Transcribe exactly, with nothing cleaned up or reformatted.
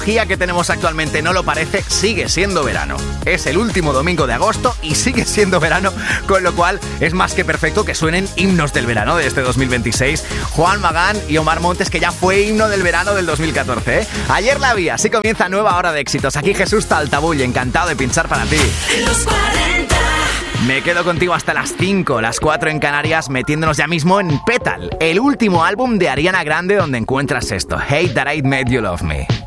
energía que tenemos actualmente no lo parece, sigue siendo verano. Es el último domingo de agosto y sigue siendo verano, con lo cual es más que perfecto que suenen himnos del verano de este dos mil veintiséis. Juan Magán y Omar Montes, que ya fue himno del verano del dos mil catorce, ¿eh? Ayer la vi, así comienza nueva hora de éxitos. Aquí Jesús Taltabull, encantado de pinchar para ti. Los cuarenta. Me quedo contigo hasta las cinco, las cuatro en Canarias, metiéndonos ya mismo en Petal, el último álbum de Ariana Grande, donde encuentras esto, Hate That I Made You Love Me.